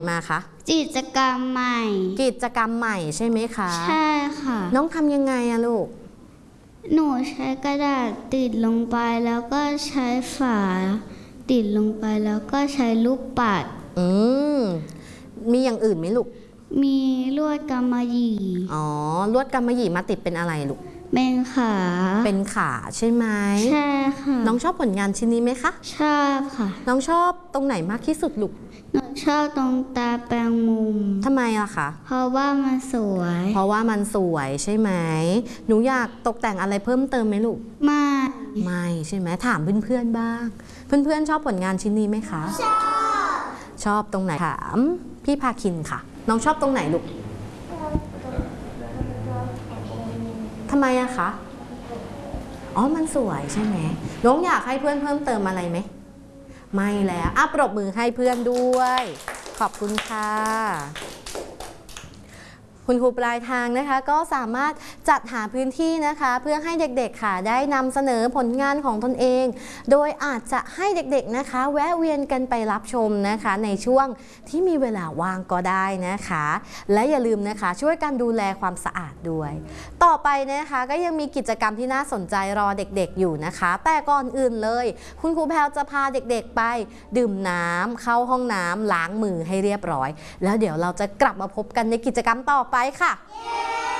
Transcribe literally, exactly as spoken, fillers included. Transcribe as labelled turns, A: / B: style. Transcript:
A: มาคะ
B: กิจกรรมใหม่
A: กิจกรรมใหม่ใช่ไหมคะ
B: ใช่ค่ะ
A: น้องทำยังไงอะลูก
B: หนูใช้กระดาษติดลงไปแล้วก็ใช้ฝาติดลงไปแล้วก็ใช้ลูกปัด
A: อืมมีอย่างอื่นไหมลูก
B: มีลวดกำมะหยี่
A: อ๋อลวดกำมะหยี่มาติดเป็นอะไรลูก
B: เป็นขา
A: เป็นขาใช่ไหม
B: ใช่ค่ะ
A: น้องชอบผลงานชิ้นนี้ไหมคะ
B: ชอบค่ะ
A: น้องชอบตรงไหนมากที่สุดลูก
B: หนูชอบตรงตาแปลงมุม
A: ทำไมล่ะคะ
B: เพราะว่ามันสวย
A: เพราะว่ามันสวยใช่ไหมหนูอยากตกแต่งอะไรเพิ่มเติมไหมลูก
B: ไม่
A: ไม่ใช่ไหมถามเพื่อนๆบ้างเพื่อนๆชอบผลงานชิ้นนี้ไหมคะชอบชอบตรงไหนถามพี่พาคินค่ะน้องชอบตรงไหนลูกทำไมอะคะอ๋อมันสวยใช่ไหมน้องอยากให้เพื่อนเพิ่มเติมอะไรไหมไม่แล้วอ่ะปรบมือให้เพื่อนด้วยขอบคุณค่ะคุณครูปลายทางนะคะก็สามารถจัดหาพื้นที่นะคะเพื่อให้เด็กๆค่ะได้นำเสนอผลงานของตนเองโดยอาจจะให้เด็กๆนะคะแวะเวียนกันไปรับชมนะคะในช่วงที่มีเวลาว่างก็ได้นะคะและอย่าลืมนะคะช่วยกันดูแลความสะอาดด้วยต่อไปนะคะก็ยังมีกิจกรรมที่น่าสนใจรอเด็กๆอยู่นะคะแต่ก่อนอื่นเลยคุณครูแพลจะพาเด็กๆไปดื่มน้ำเข้าห้องน้ำล้างมือให้เรียบร้อยแล้วเดี๋ยวเราจะกลับมาพบกันในกิจกรรมต่อไปค่ะ